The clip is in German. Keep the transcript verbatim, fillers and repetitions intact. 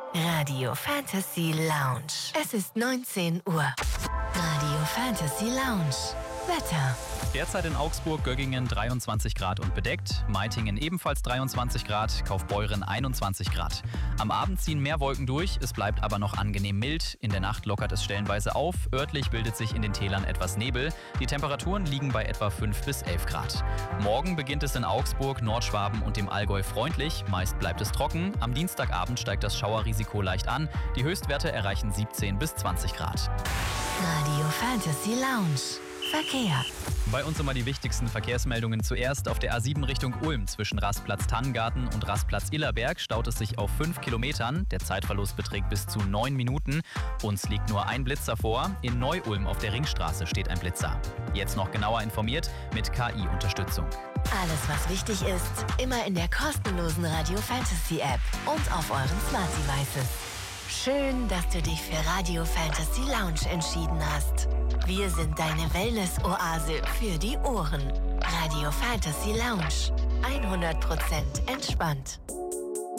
Radio Fantasy Lounge. Es ist neunzehn Uhr. Radio Fantasy Lounge. Wetter. Derzeit in Augsburg, Göggingen dreiundzwanzig Grad und bedeckt, Meitingen ebenfalls dreiundzwanzig Grad, Kaufbeuren einundzwanzig Grad. Am Abend ziehen mehr Wolken durch, es bleibt aber noch angenehm mild. In der Nacht lockert es stellenweise auf, örtlich bildet sich in den Tälern etwas Nebel. Die Temperaturen liegen bei etwa fünf bis elf Grad. Morgen beginnt es in Augsburg, Nordschwaben und dem Allgäu freundlich, meist bleibt es trocken. Am Dienstagabend steigt das Schauerrisiko leicht an, die Höchstwerte erreichen siebzehn bis zwanzig Grad. Radio Fantasy Lounge. Verkehr. Bei uns immer die wichtigsten Verkehrsmeldungen zuerst. Auf der A sieben Richtung Ulm zwischen Rastplatz Tannengarten und Rastplatz Illerberg staut es sich auf fünf Kilometern. Der Zeitverlust beträgt bis zu neun Minuten. Uns liegt nur ein Blitzer vor. In Neu-Ulm auf der Ringstraße steht ein Blitzer. Jetzt noch genauer informiert mit K I-Unterstützung. Alles, was wichtig ist, immer in der kostenlosen Radio Fantasy App und auf euren Smart Devices. Schön, dass du dich für Radio Fantasy Lounge entschieden hast. Wir sind deine Wellness-Oase für die Ohren. Radio Fantasy Lounge. hundert Prozent entspannt.